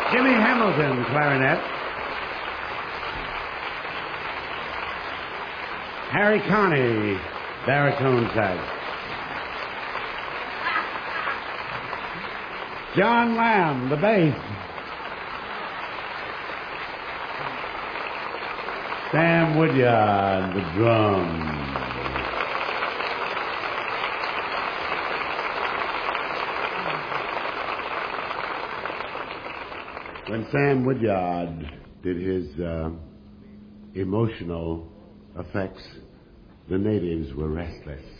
Jimmy Hamilton, clarinet. Harry Connie, baritone sax. John Lamb, the bass. Sam Woodyard, the drums. When Sam Woodyard did his emotional effects, the natives were restless.